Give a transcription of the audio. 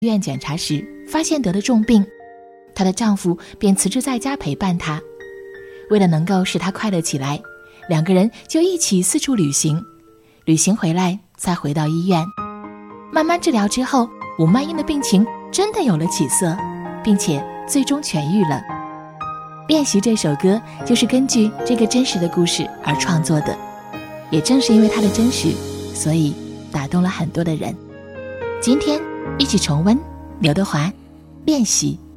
医院检查时发现得了重病，她的丈夫便辞职在家陪伴她。为了能够使她快乐起来，两个人就一起四处旅行，旅行回来再回到医院。慢慢治疗之后，吴曼英的病情真的有了起色，并且最终痊愈了。练习这首歌就是根据这个真实的故事而创作的，也正是因为它的真实，所以打动了很多的人。今天一起重温刘德华练习。